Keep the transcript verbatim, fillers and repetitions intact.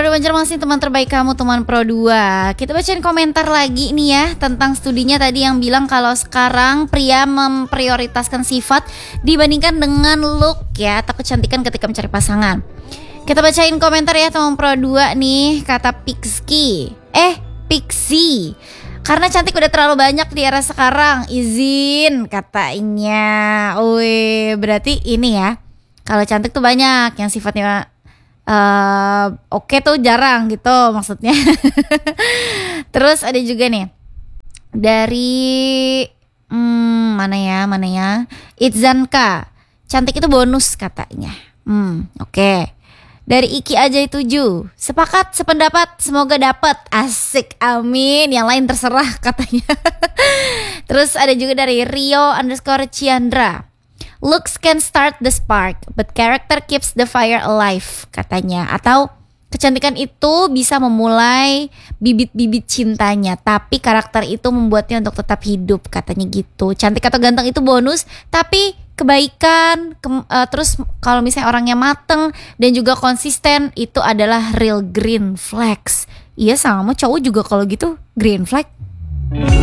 Radio Banjarmasin, teman terbaik kamu, teman Pro dua. Kita bacain komentar lagi nih ya tentang studinya tadi yang bilang kalau sekarang pria memprioritaskan sifat dibandingkan dengan look ya, atau kecantikan ketika mencari pasangan. Kita bacain komentar ya teman Pro dua nih. Kata Pixki Eh Pixie, karena cantik udah terlalu banyak di era sekarang, izin katanya. Wih, berarti ini ya, kalau cantik tuh banyak, yang sifatnya uh, oke okay tuh jarang gitu maksudnya. Terus ada juga nih dari hmm, mana ya mana ya Itzanka, cantik itu bonus katanya. Hmm, oke. Okay. Dari Iki Ajay tujuh, sepakat, sependapat, semoga dapat. Asik, amin. Yang lain terserah katanya. Terus ada juga dari Rio underscore Ciandra, looks can start the spark, but character keeps the fire alive katanya. Atau kecantikan itu bisa memulai bibit-bibit cintanya, tapi karakter itu membuatnya untuk tetap hidup katanya gitu. Cantik atau ganteng itu bonus, tapi kebaikan ke, uh, terus kalau misalnya orangnya mateng dan juga konsisten, itu adalah real green flags. Iya, sama cowok juga kalau gitu green flag.